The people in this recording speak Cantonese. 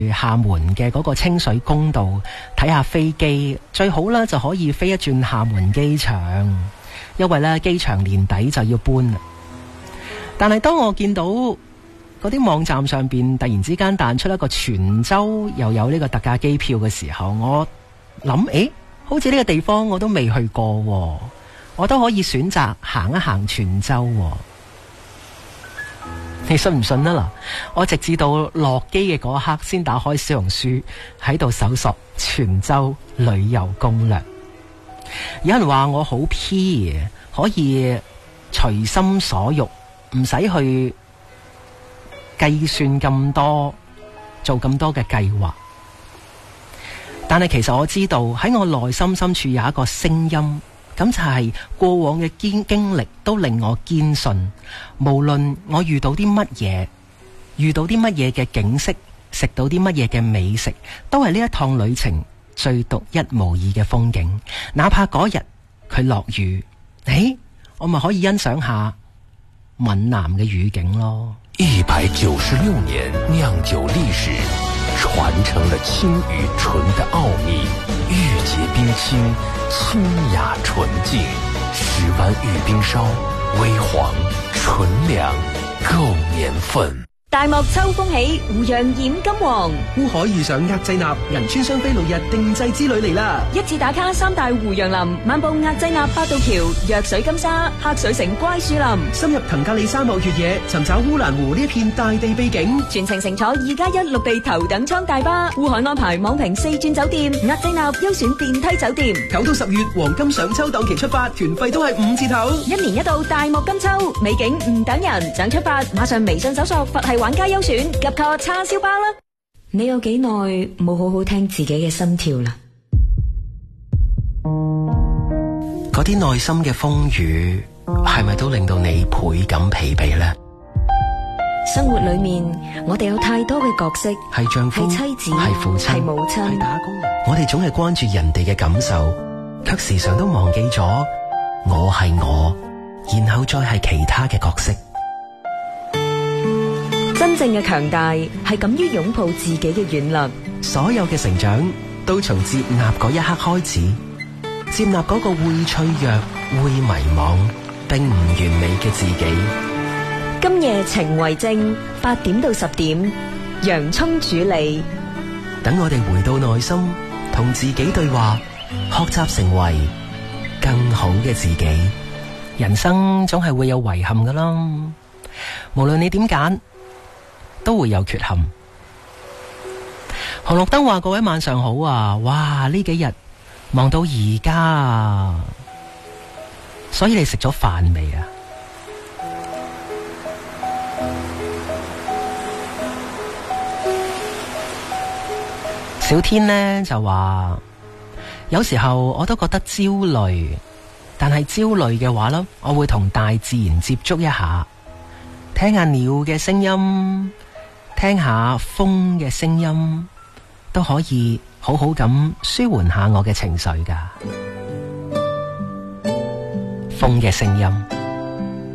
廈門嘅嗰個清水公道睇下飛機，最好啦就可以飛一轉廈門機場，因為咧機場年底就要搬啦。但係當我見到嗰啲網站上邊突然之間彈出一個泉州又有呢個特價機票嘅時候，我諗好似呢個地方我都未去過喎，我都可以選擇行一行泉州喎。你信唔信啊嗱？我直至到落機嘅嗰一刻先打開小紅書喺度搜索泉州旅遊攻略。有人話我好 P， 可以隨心所欲，唔使去計算咁多，做咁多嘅計劃。但係其實我知道喺我內心深處有一個聲音，咁就係過往嘅經歷都令我堅信，無論我遇到啲乜嘢，遇到啲乜嘢嘅景色，食到啲乜嘢嘅美食，都係呢一趟旅程最獨一無二嘅風景。哪怕嗰日佢落雨，我咪可以欣賞下閩南嘅雨景咯。 196年釀酒歷史，傳承了清與純的奧秘，玉潔冰清，清雅純淨。石灣玉冰燒，微黃純糧，夠年份。 大漠秋風起，湖洋染金黃。 烏海遇上額濟納銀川雙飛6日定製之旅嚟啦！ 一次打卡3大湖洋林，漫步額濟納八道橋、藥水金沙、黑水城乖樹林， 深入騰格里沙漠越野，尋找烏蘭湖呢一片大地秘景。 全程乘坐2+1陸地頭等艙大巴，烏海安排網評4轉酒店，額濟納優選電梯酒店。 9到10月黃金上秋檔期出發，團費都係5折頭。 一年一度大漠金秋，美景唔等人，想出發馬上微信搜索佛系玩家優選，及個叉燒包啦！你有幾耐冇好好聽自己嘅心跳啦？ 嗰啲內心嘅風雨係咪都令到你倍感疲憊呢？ 生活裏面我哋有太多嘅角色， 係丈夫， 係妻子， 係父親， 係母親， 係打工人。我哋總係關注人哋嘅感受，卻時常都忘記咗我係我，然後再係其他嘅角色。 真正嘅強大係敢於擁抱自己嘅軟弱。 所有嘅成長都從接納嗰一刻開始，接納嗰個會脆弱、會迷茫並唔完美嘅自己。 今夜情為證，8點到10點，洋蔥主理。 等我哋回到內心，同自己對話，學習成為更好嘅自己。人生總係會有遺憾㗎啦，無論你點揀，都會有缺陷。紅綠燈話：各位晚上好啊！哇，呢幾日忙到而家啊，所以你食咗飯未啊？小天呢就話：有時候我都覺得焦慮，但係焦慮嘅話呢，我會同大自然接觸一下，聽下鳥嘅聲音，聽下風嘅聲音，都可以好好咁舒緩下我嘅情緒㗎。風嘅聲音。